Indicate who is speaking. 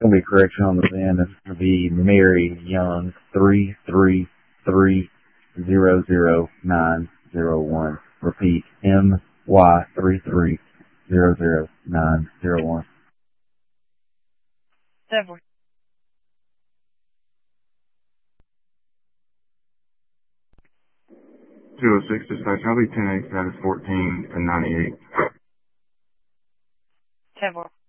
Speaker 1: going to be a correction on the VIN. It's going to be Mary Young 333000901. Repeat, MY 3300901.
Speaker 2: Several.
Speaker 3: 206 dispatch, I'll be 10-8, status 14 and 98.
Speaker 2: Several.